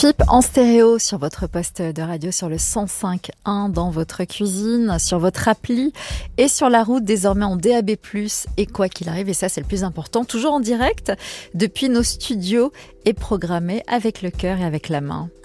FIP en stéréo sur votre poste de radio, sur le 105.1 dans votre cuisine, sur votre appli et sur la route désormais en DAB+, et quoi qu'il arrive, et ça c'est le plus important, toujours en direct depuis nos studios et programmé avec le cœur et avec la main.